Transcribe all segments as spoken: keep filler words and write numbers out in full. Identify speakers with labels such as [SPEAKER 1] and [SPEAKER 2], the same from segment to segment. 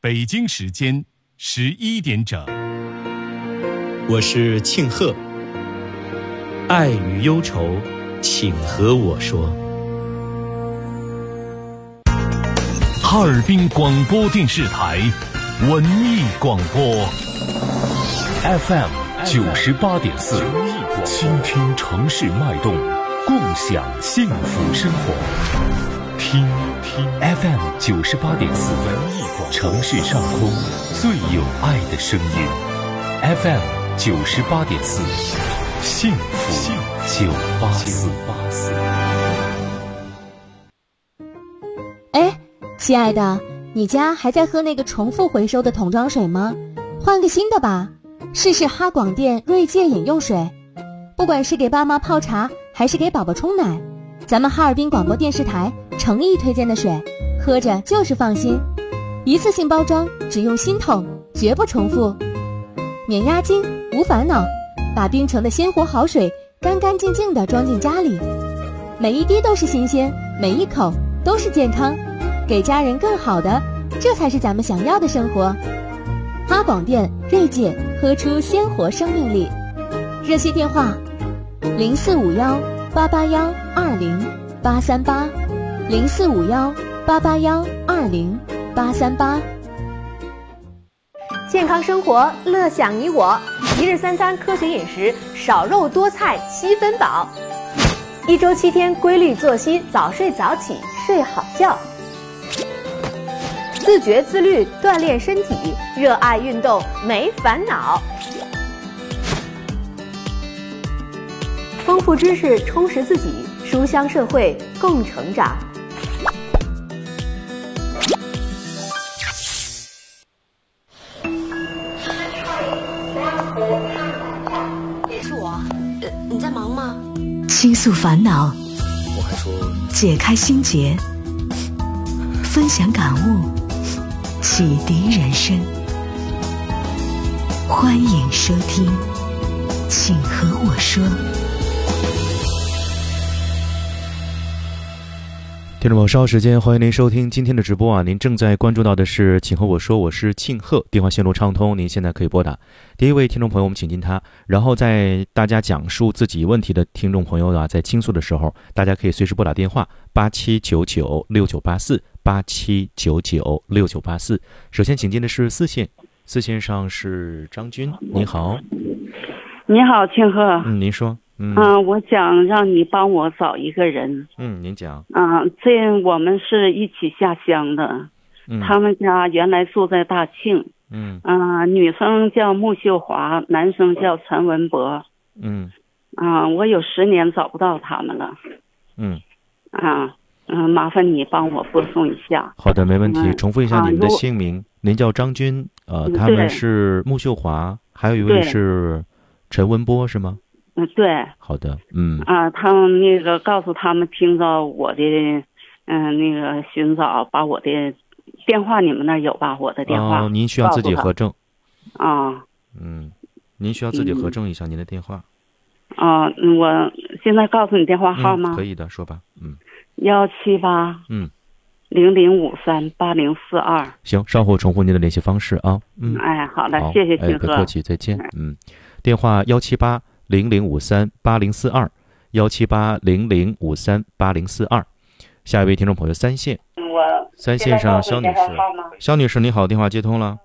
[SPEAKER 1] 北京时间十一点整。
[SPEAKER 2] 我是庆贺，爱与忧愁，请和我说。
[SPEAKER 1] 哈尔滨广播电视台文艺广播 F M 九十八点四，倾听城市脉动，共享幸福生活。听听 F M 九十八点四，文艺广播，城市上空最有爱的声音。F M 九十八点四，幸福九八四。
[SPEAKER 3] 哎，亲爱的，你家还在喝那个重复回收的桶装水吗？换个新的吧，试试哈广电锐界饮用水。不管是给爸妈泡茶，还是给宝宝冲奶，咱们哈尔滨广播电视台诚意推荐的水，喝着就是放心。一次性包装，只用新桶，绝不重复，免押金，无烦恼，把冰城的鲜活好水干干净净地装进家里，每一滴都是新鲜，每一口都是健康，给家人更好的，这才是咱们想要的生活。哈广电锐界，喝出鲜活生命力。热线电话零四五幺八八幺二零八三八，零四五幺八八幺二零八三八。
[SPEAKER 4] 健康生活，乐享你我。一日三餐科学饮食，少肉多菜七分饱。一周七天规律作息，早睡早起，睡好觉。自觉自律，锻炼身体，热爱运动，没烦恼。丰富知识，充实自己，书香社会，共成长。
[SPEAKER 5] 是我，呃，你在忙吗？
[SPEAKER 6] 倾诉烦恼，
[SPEAKER 2] 我还说
[SPEAKER 6] 解开心结，分享感悟，启迪人生。欢迎收听，请和我说。
[SPEAKER 7] 听众朋友，稍后时间，欢迎您收听今天的直播啊！您正在关注到的是，请和我说，我是庆贺，电话线路畅通，您现在可以拨打。第一位听众朋友，我们请进他，然后在大家讲述自己问题的听众朋友啊，在倾诉的时候，大家可以随时拨打电话八七九九六九八四八七九九六九八四。首先请进的是四线，四线上是张军，您好。
[SPEAKER 8] 你好，庆贺。
[SPEAKER 7] 嗯，您说。嗯、
[SPEAKER 8] 呃，我想让你帮我找一个人。
[SPEAKER 7] 嗯，您讲。
[SPEAKER 8] 嗯、呃，这我们是一起下乡的，
[SPEAKER 7] 嗯、
[SPEAKER 8] 他们家原来住在大庆。
[SPEAKER 7] 嗯。
[SPEAKER 8] 嗯、呃，女生叫穆秀华，男生叫陈文博。
[SPEAKER 7] 嗯。
[SPEAKER 8] 啊、呃，我有十年找不到他们了。
[SPEAKER 7] 嗯。
[SPEAKER 8] 啊，嗯、呃，麻烦你帮我播送一下。
[SPEAKER 7] 好的，没问题。
[SPEAKER 8] 嗯、
[SPEAKER 7] 重复一下你们的姓名，啊、您叫张军，呃，他们是穆秀华，还有一位是陈文波，是吗？
[SPEAKER 8] 嗯，对，
[SPEAKER 7] 好的，嗯
[SPEAKER 8] 啊，他们那个告诉他们听到我的，嗯，那个寻找，把我的电话你们那儿有吧？我的电话，
[SPEAKER 7] 哦，您需要自己核证
[SPEAKER 8] 啊，
[SPEAKER 7] 嗯，您需要自己核证一下您的电话。
[SPEAKER 8] 啊，我现在告诉你电话号吗？
[SPEAKER 7] 嗯、可以的，说吧，嗯，
[SPEAKER 8] 幺七八，
[SPEAKER 7] 嗯，
[SPEAKER 8] 零零五三八零四二。
[SPEAKER 7] 行，稍后重复您的联系方式啊，嗯，
[SPEAKER 8] 哎，好的，谢谢庆贺，
[SPEAKER 7] 哎，不客气，再见，嗯，电话幺七八。零零五三八零四二，幺七八零零五三八零四二。下一位听众朋友，三线，
[SPEAKER 8] 我
[SPEAKER 7] 三线上肖女士，肖女士你好，电话接通了。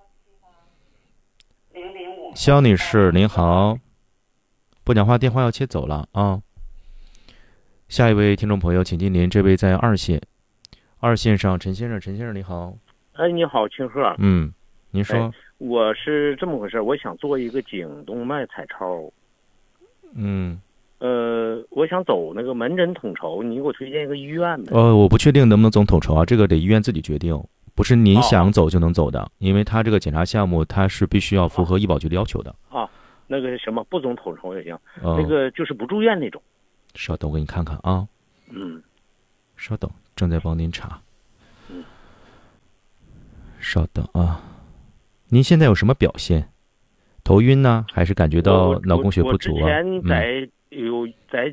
[SPEAKER 7] 肖女士您好，不讲话电话要切走了啊。下一位听众朋友，请进您，这位在二线，二线上陈先生，陈先生你好。
[SPEAKER 9] 哎，你好，庆贺。
[SPEAKER 7] 嗯，您说、哎。
[SPEAKER 9] 我是这么回事，我想做一个颈动脉彩超。
[SPEAKER 7] 嗯，
[SPEAKER 9] 呃，我想走那个门诊统筹，你给我推荐一个医院呗？
[SPEAKER 7] 呃，我不确定能不能走统筹啊，这个得医院自己决定，不是您想走就能走的，哦、因为他这个检查项目它是必须要符合医保局的要求的。
[SPEAKER 9] 啊，那个什么不走统筹也行，
[SPEAKER 7] 哦、
[SPEAKER 9] 那个就是不住院那种。
[SPEAKER 7] 稍等，我给你看看啊。
[SPEAKER 9] 嗯，
[SPEAKER 7] 稍等，正在帮您查。
[SPEAKER 9] 嗯，
[SPEAKER 7] 稍等啊，您现在有什么表现？头晕呢，还是感觉到脑供血不足啊？
[SPEAKER 9] 我之前在、嗯、有在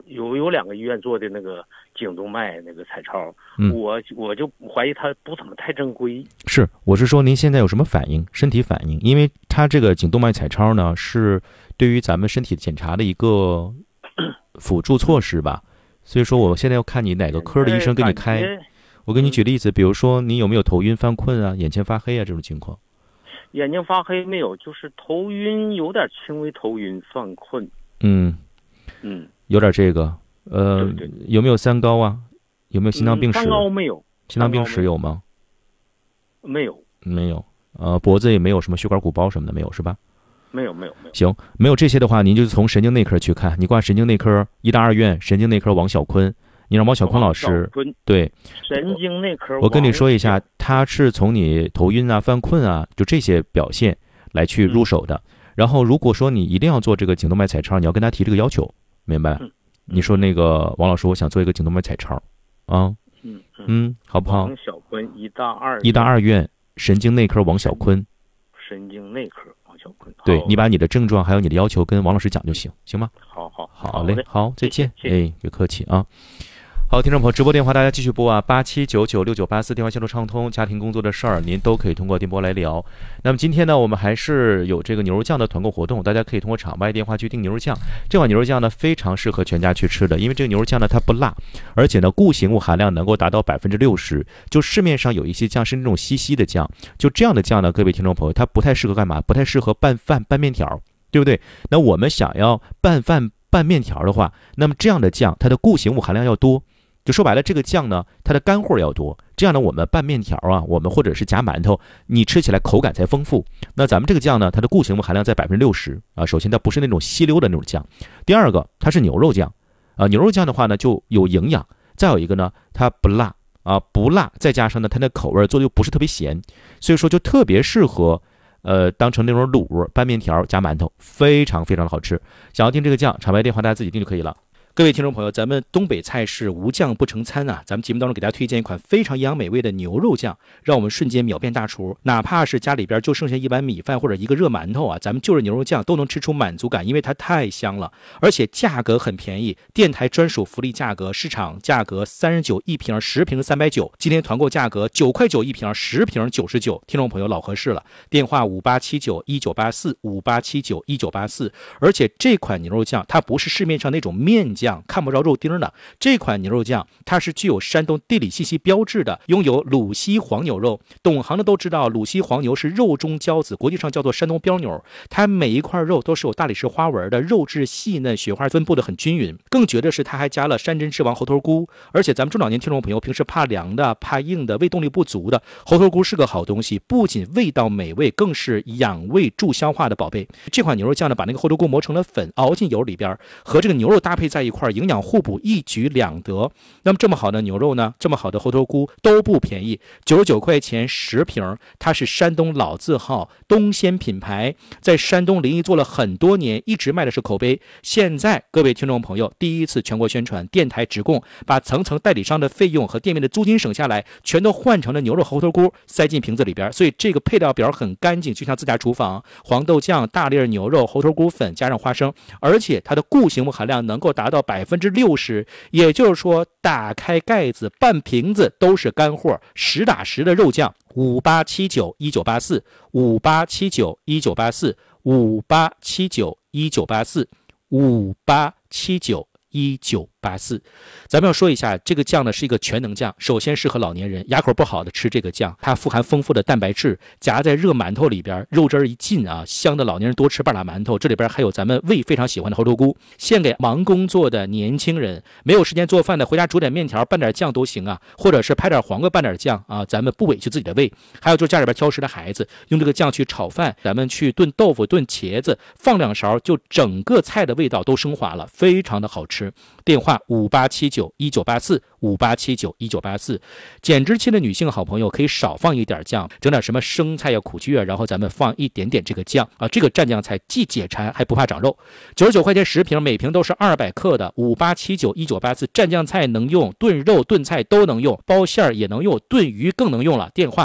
[SPEAKER 9] 有有两个医院做的那个颈动脉那个彩超，
[SPEAKER 7] 嗯、
[SPEAKER 9] 我我就怀疑它不怎么太正规。
[SPEAKER 7] 是，我是说您现在有什么反应？身体反应？因为它这个颈动脉彩超呢，是对于咱们身体检查的一个辅助措施吧。所以说，我现在要看你哪个科的医生给你开。我给你举例子，比如说你有没有头晕、犯困啊、眼前发黑啊这种情况？
[SPEAKER 9] 眼睛发黑没有，就是头晕，有点轻微头晕、犯困。
[SPEAKER 7] 嗯
[SPEAKER 9] 嗯，
[SPEAKER 7] 有点这个。呃，
[SPEAKER 9] 对对
[SPEAKER 7] 有没有三高啊？有没有心脏病史？
[SPEAKER 9] 嗯、三高没有。
[SPEAKER 7] 心脏病史有吗？
[SPEAKER 9] 没有，
[SPEAKER 7] 没有。呃，脖子也没有什么血管鼓包什么的，没有是吧？
[SPEAKER 9] 没有，没有，没有。
[SPEAKER 7] 行，没有这些的话，您就从神经内科去看。你挂神经内科医大二院神经内科王小坤。你让王小坤老师对
[SPEAKER 9] 神经内科，
[SPEAKER 7] 我跟你说一下，他是从你头晕啊、犯困啊，就这些表现来去入手的。嗯、然后，如果说你一定要做这个颈动脉彩超，你要跟他提这个要求，明白？嗯、你说那个王老师，我想做一个颈动脉彩超啊，
[SPEAKER 9] 嗯嗯,
[SPEAKER 7] 嗯，好不好？
[SPEAKER 9] 王小坤，医大二
[SPEAKER 7] 医大二院神经内科王小坤，
[SPEAKER 9] 神经内科王小坤，
[SPEAKER 7] 对你把你的症状还有你的要求跟王老师讲就行，行吗？
[SPEAKER 9] 好好
[SPEAKER 7] 好嘞，好，再见，
[SPEAKER 9] 谢谢
[SPEAKER 7] 哎，别客气啊。好，听众朋友，直播电话大家继续拨啊，八七九九六九八四，电话线路畅通，家庭工作的事儿您都可以通过电波来聊。那么今天呢，我们还是有这个牛肉酱的团购活动，大家可以通过场外电话去订牛肉酱。这款牛肉酱呢，非常适合全家去吃的，因为这个牛肉酱呢它不辣，而且呢固形物含量能够达到百分之六十。就市面上有一些酱是那种稀稀的酱，就这样的酱呢，各位听众朋友，它不太适合干嘛？不太适合拌饭、拌面条，对不对？那我们想要拌饭、拌面条的话，那么这样的酱它的固形物含量要多。就说白了，这个酱呢，它的干货要多，这样呢，我们拌面条啊，我们或者是夹馒头，你吃起来口感才丰富。那咱们这个酱呢，它的固形物含量在百分之六十啊。首先，它不是那种稀溜的那种酱；第二个，它是牛肉酱啊。牛肉酱的话呢，就有营养；再有一个呢，它不辣啊，不辣，再加上呢，它那口味做的又不是特别咸，所以说就特别适合呃当成那种卤拌面条夹馒头，非常非常的好吃。想要订这个酱，场外电话大家自己订就可以了。各位听众朋友，咱们东北菜是无酱不成餐啊！咱们节目当中给大家推荐一款非常营养美味的牛肉酱，让我们瞬间秒变大厨。哪怕是家里边就剩下一碗米饭或者一个热馒头啊，咱们就着牛肉酱都能吃出满足感，因为它太香了，而且价格很便宜，电台专属福利价格，市场价格三十九一瓶，十瓶三百九，今天团购价格九块九一瓶，十瓶九十九，听众朋友老合适了。电话五八七九一九八四五八七九一九八四，而且这款牛肉酱它不是市面上那种面酱。看不着肉丁的这款牛肉酱，它是具有山东地理信息标志的，拥有鲁西黄牛肉。懂行的都知道，鲁西黄牛是肉中骄子，国际上叫做山东标牛。它每一块肉都是有大理石花纹的，肉质细嫩，雪花分布的很均匀。更绝的是，它还加了山珍之王猴头菇。而且咱们中老年听众朋友平时怕凉的、怕硬的、胃动力不足的，猴头菇是个好东西，不仅味道美味，更是养胃助消化的宝贝。这款牛肉酱呢，把那个猴头菇磨成了粉，熬进油里边，和这个牛肉搭配在一块，营养互补，一举两得。那么这么好的牛肉呢，这么好的猴头菇都不便宜，九十九块钱十瓶。它是山东老字号东鲜品牌，在山东临沂做了很多年，一直卖的是口碑。现在各位听众朋友第一次全国宣传，电台直供，把层层代理商的费用和店面的租金省下来，全都换成了牛肉猴头菇，塞进瓶子里边。所以这个配料表很干净，就像自家厨房。黄豆酱、大粒牛肉、猴头菇粉加上花生，而且它的固形物含量能够达到百分之六十，也就是说打开盖子半瓶子都是干货，实打实的肉酱。五八七九一九八四五八七九一九八四五八七九一九八四五八七九一九八四。咱们要说一下，这个酱呢是一个全能酱，首先适合老年人，牙口不好的吃这个酱，它富含丰富的蛋白质，夹在热馒头里边，肉汁一进啊，香的老年人多吃半拉馒头。这里边还有咱们胃非常喜欢的猴头菇，献给忙工作的年轻人，没有时间做饭的，回家煮点面条拌点酱都行啊，或者是拍点黄瓜拌点酱啊，咱们不委屈自己的胃。还有就是家里边挑食的孩子，用这个酱去炒饭，咱们去炖豆腐、炖茄子，放两勺，就整个菜的味道都升华了，非常的好吃。电话五八七九一九八四五八七九一九八四。减脂期的女性好朋友可以少放一点酱，整点什么生菜呀、苦菊啊，然后咱们放一点点这个酱啊，这个蘸酱菜既解馋还不怕长肉。九十九块钱十瓶，每瓶都是二百克的。五八七九一九八四，蘸酱菜能用，炖肉炖菜都能用，包馅儿也能用，炖鱼更能用了。电话